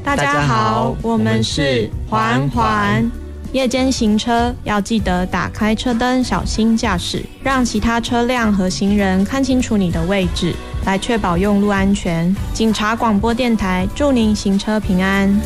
大家好，我们是环环。夜间行车要记得打开车灯，小心驾驶，让其他车辆和行人看清楚你的位置，来确保用路安全。警察广播电台祝您行车平安。